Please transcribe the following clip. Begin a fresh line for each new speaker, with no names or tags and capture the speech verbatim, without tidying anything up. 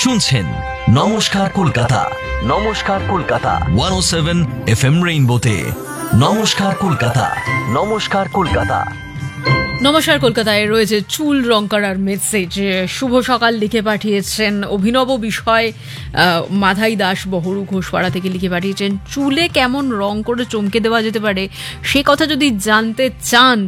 শুনছেন নমস্কার কলকাতা। নমস্কার কলকাতা ওয়ান ও সেভেন এফ এম রেইনবোতে। নমস্কার কলকাতা। নমস্কার কলকাতা।
নমস্কার কলকাতায় রয়েছে চুল রং করার মেসেজ। শুভ সকাল লিখে পাঠিয়েছেন অভিনব বিষয়। মাধাই দাস বহরু ঘোষপাড়া থেকে লিখে পাঠিয়েছেন, চুলে কেমন রং করে চমকে দেওয়া যেতে পারে সে কথা যদি জানতে চান